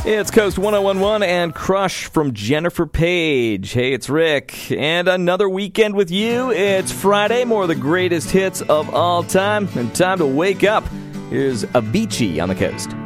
It's Coast 1011 and Crush from Jennifer Page. Hey, it's Rick. And another weekend with you. It's Friday, more of the greatest hits of all time. And time to wake up. Here's Avicii on the Coast.